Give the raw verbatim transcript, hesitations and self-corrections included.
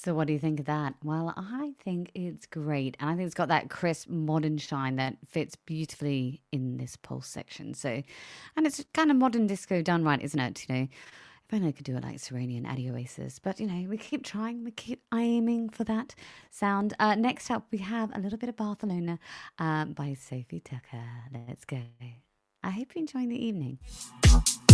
So, what do you think of that? Well, I think it's great. And I think it's got that crisp, modern shine that fits beautifully in this pulse section. So, and it's kind of modern disco done right, isn't it? You know, if only I could do it like Sereni and Adi Oasis. But, you know, we keep trying, we keep aiming for that sound. Uh, next up, we have a little bit of Barcelona um, by Sophie Tucker. Let's go. I hope you're enjoying the evening.